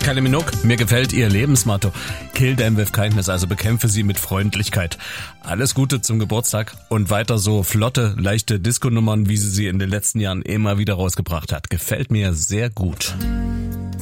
Kylie Minogue, mir gefällt ihr Lebensmotto. Kill them with kindness, also bekämpfe sie mit Freundlichkeit. Alles Gute zum Geburtstag und weiter so flotte, leichte Disco-Nummern, wie sie in den letzten Jahren immer wieder rausgebracht hat. Gefällt mir sehr gut.